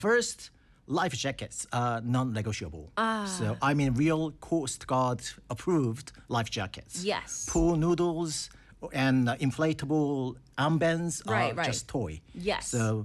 First, life jackets are non-negotiable. So real Coast Guard approved life jackets. Yes. Pool noodles and inflatable armbands are Right. just toy. Yes. So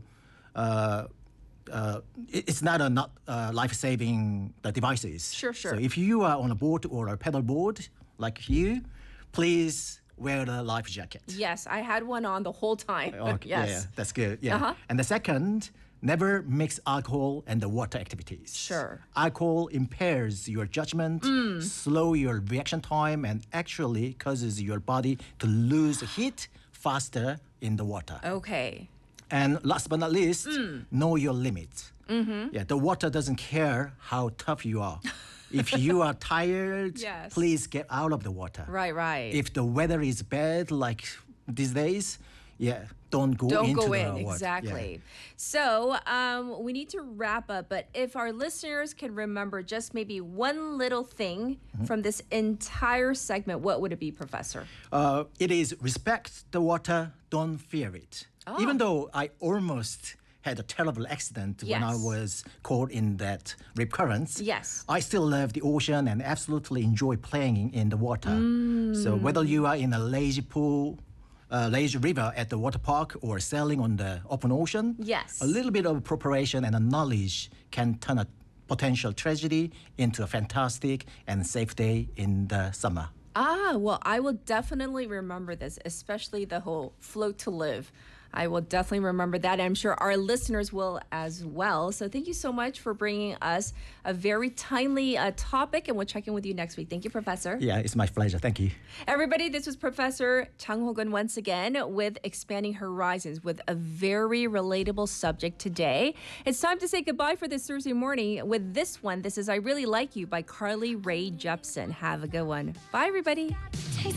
it's not life-saving devices. Sure. So if you are on a boat or a pedal board like you, please wear the life jacket. Yes, I had one on the whole time. Okay, Yes. yeah, that's good. Yeah. Uh-huh. And the second, never mix alcohol and the water activities. Sure. Alcohol impairs your judgment, slow your reaction time, and actually causes your body to lose heat faster in the water. Okay. And last but not least, know your limits. Yeah, the water doesn't care how tough you are. If you are tired, Yes. please get out of the water. Right. If the weather is bad, like these days, don't go Don't into go the in, water. exactly. So we need to wrap up, but if our listeners can remember just maybe one little thing from this entire segment, what would it be, Professor? It is respect the water, don't fear it. Even though I almost had a terrible accident when I Yes. was caught in that rip current, Yes. I still love the ocean and absolutely enjoy playing in the water. So whether you are in a lazy pool, lazy river at the water park, or sailing on the open ocean, Yes. a little bit of preparation and a knowledge can turn a potential tragedy into a fantastic and safe day in the summer. Well, I will definitely remember this, especially the whole float to live. I will definitely remember that. I'm sure our listeners will as well. So thank you so much for bringing us a very timely topic, and we'll check in with you next week. Thank you, Professor. Yeah, it's my pleasure. Thank you. Everybody, this was Professor Chang Ho-gun once again with Expanding Horizons with a very relatable subject today. It's time to say goodbye for this Thursday morning with this one. This is I Really Like You by Carly Rae Jepsen. Have a good one. Bye, everybody.